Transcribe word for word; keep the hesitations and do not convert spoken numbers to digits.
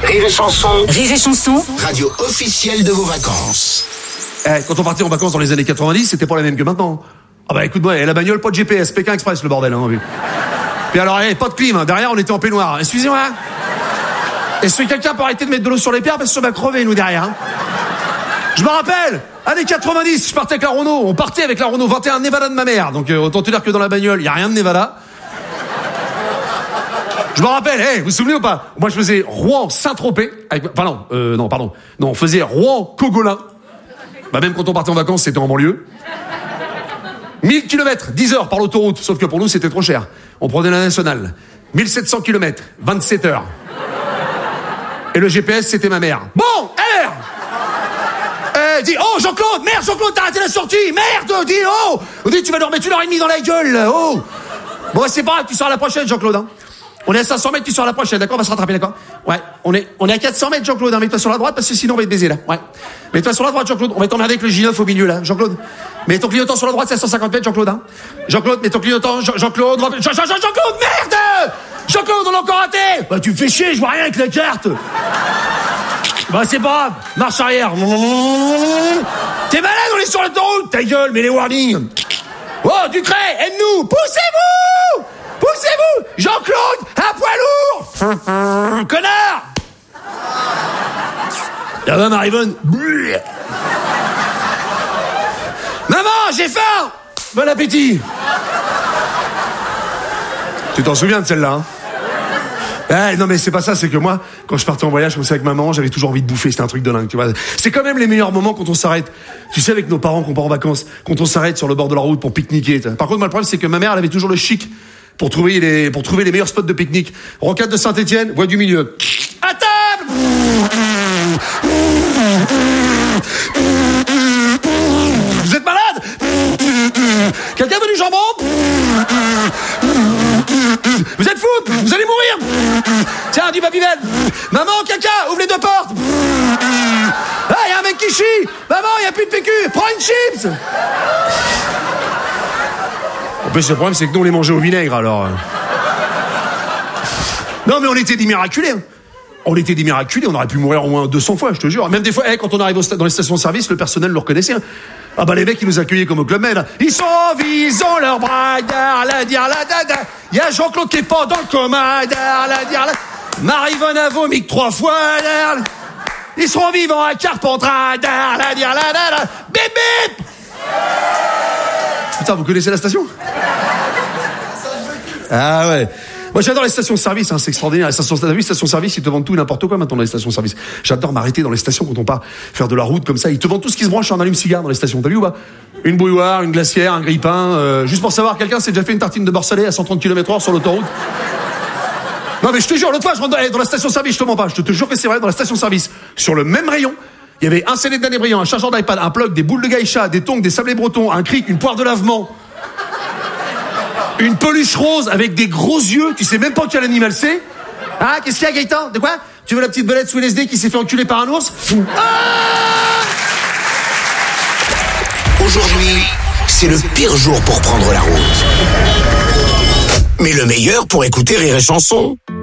Rire et Chanson. Rire et Chanson. Radio officielle de vos vacances. Eh, quand on partait en vacances dans les années quatre-vingt-dix, c'était pas la même que maintenant. Ah bah écoute-moi, la bagnole, pas de G P S, Pékin Express le bordel. Hein, Puis alors, eh, pas de clim, hein. Derrière on était en peignoir. Excusez-moi. Est-ce que quelqu'un peut arrêter de mettre de l'eau sur les pierres parce que ça va crever nous derrière hein. Je me rappelle, années quatre-vingt-dix, je partais avec la Renault. On partait avec la Renault vingt et un Nevada de ma mère. Donc euh, autant te dire que dans la bagnole, il y a rien de Nevada. Je me rappelle, hey, vous vous souvenez ou pas? Moi je faisais Rouen-Saint-Tropez. Avec... Enfin non, euh, non, pardon. Non, on faisait Rouen-Cogolin. Bah même quand on partait en vacances, c'était en banlieue. mille kilomètres, dix heures par l'autoroute. Sauf que pour nous, c'était trop cher. On prenait la nationale. mille sept cents kilomètres, vingt-sept heures. Et le G P S, c'était ma mère. Bon, R Eh, dis, oh, Jean-Claude, merde, Jean-Claude, t'as raté la sortie, merde, dis, oh On dit, tu vas nous remettre une heure et demie dans la gueule, oh Bon, c'est pas grave, tu sors à la prochaine, Jean-Claude, hein. On est à cinq cents mètres, tu sors à la prochaine, d'accord? On va se rattraper, d'accord? Ouais, on est, on est à quatre cents mètres, Jean-Claude, hein. Mets-toi sur la droite, parce que sinon, on va te baiser, là. Ouais. Mets-toi sur la droite, Jean-Claude, on va t'emmerder avec le J neuf au milieu, là, Jean-Claude. Mets ton clignotant sur la droite, c'est à cent cinquante mètres, Jean-Claude, hein. Jean-Claude, mets ton clignotant, Jean- Jean-Claude, Jean- Jean- Jean- Jean-Claude, merde! Jean-Claude, on l'a encore raté! Bah, tu me fais chier, je vois rien avec la carte! Bah c'est pas grave, marche arrière. T'es malade, on est sur l'autoroute, ta gueule, mets les warnings. Oh, Ducret, aide-nous, poussez-vous Poussez-vous Jean-Claude, un poids lourd. Connard. La maman Marivonne. Maman, j'ai faim. Bon appétit. Tu t'en souviens de celle-là, hein? Eh, non mais c'est pas ça, c'est que moi, quand je partais en voyage comme ça avec maman, j'avais toujours envie de bouffer, c'était un truc de dingue, tu vois. C'est quand même les meilleurs moments quand on s'arrête. Tu sais, avec nos parents qu'on part en vacances, quand on s'arrête sur le bord de la route pour pique-niquer. Par contre, moi, le problème, c'est que ma mère, elle avait toujours le chic pour trouver les, pour trouver les meilleurs spots de pique-nique. Rocade de Saint-Étienne, voie du milieu. À table! Vous êtes malade? Quelqu'un veut du jambon? Vous êtes fous? Vous allez mourir? Tiens, du Babybel. Maman, caca, ouvre les deux portes. Ah, il y a un mec qui chie. Maman, il n'y a plus de P Q. Prends une chips. En plus, le problème, c'est que nous, on les mangeait au vinaigre, alors. Non, mais on était des miraculés. Hein. On était des miraculés. On aurait pu mourir au moins deux cents fois, je te jure. Même des fois, hey, quand on arrive au sta- dans les stations-service, le personnel le reconnaissait. Hein. Ah bah les mecs ils nous accueillaient comme au Club Med. Ils sont en vie, ils ont leur bras, la dire la dada. Il y a Jean-Claude qui est pas dans le coma, la dire la. Marivonne a vomi que trois fois. Ils seront vivants à Carpentras, la dire la dada. Bip bip. Putain, vous connaissez la station? Ah ouais. Moi j'adore les stations-service, hein, c'est extraordinaire. Les stations-service, stations-service, ils te vendent tout et n'importe quoi maintenant dans les stations-service. J'adore m'arrêter dans les stations quand on part faire de la route comme ça. Ils te vendent tout ce qui se branche en allume-cigare dans les stations. T'as vu ou pas? Une bouilloire, une glacière, un grille-pain. Euh, juste pour savoir, quelqu'un s'est déjà fait une tartine de beurre salé à cent trente kilomètres heure sur l'autoroute? Non mais je te jure, l'autre fois je rentre dans, dans la station-service, je te mens pas, je te jure que c'est vrai, dans la station-service, sur le même rayon, il y avait un C D de Danny Briand, un chargeur d'iPad, un plug, des boules de gaïcha, des tongs, des sablés bretons, un cric, une poire de lavement. Une peluche rose avec des gros yeux, tu sais même pas quel animal c'est. Ah, qu'est-ce qu'il y a, Gaëtan? De quoi? Tu veux la petite belette sous L S D qui s'est fait enculer par un ours? Ah! Aujourd'hui, c'est le pire jour pour prendre la route. Mais le meilleur pour écouter Rire et Chanson.